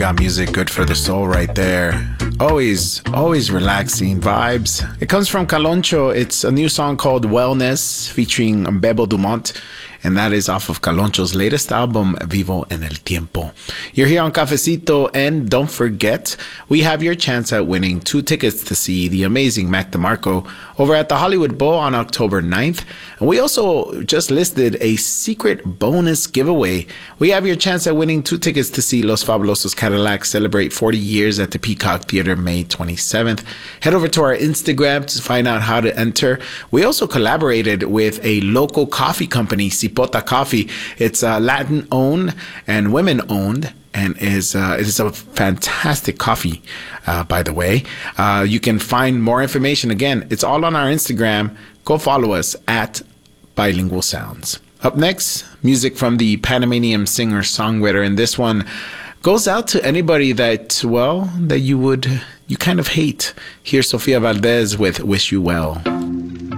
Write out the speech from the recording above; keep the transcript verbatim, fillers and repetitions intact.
got music good for the soul right there. Always, always relaxing vibes. It comes from Caloncho. It's a new song called Wellness featuring Bebo Dumont. And that is off of Caloncho's latest album, Vivo en el Tiempo. You're here on Cafecito, and don't forget, we have your chance at winning two tickets to see the amazing Mac DeMarco over at the Hollywood Bowl on October ninth. And we also just listed a secret bonus giveaway. We have your chance at winning two tickets to see Los Fabulosos Cadillacs celebrate forty years at the Peacock Theater May twenty-seventh. Head over to our Instagram to find out how to enter. We also collaborated with a local coffee company, Cipota Coffee. It's uh, Latin owned and women owned, and is uh, it is a fantastic coffee, uh, by the way. Uh, you can find more information. Again, it's all on our Instagram. Go follow us at Bilingual Sounds. Up next, music from the Panamanian singer-songwriter, and this one goes out to anybody that, well, that you would, you kind of hate. Here's Sofia Valdez with Wish You Well.